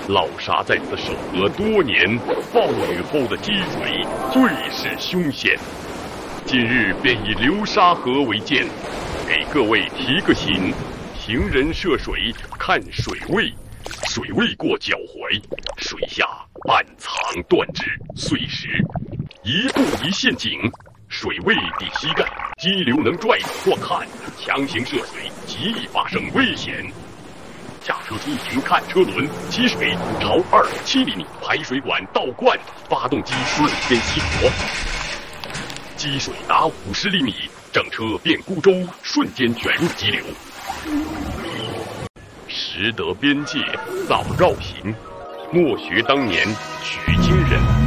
老沙在此守河多年，暴雨后的积水最是凶险。今日便以流沙河为鉴，给各位提个醒：行人涉水看水位，水位过脚踝，水下半藏断肢碎石，一步一陷阱，水位抵膝盖，激流能拽或看，强行涉水极易发生危险。下车出行看车轮，积水朝2.7厘米排水管倒灌，发动机瞬间熄火。积水达50厘米，整车便孤舟瞬间卷入激流。识得边界，早绕行，莫学当年取经人。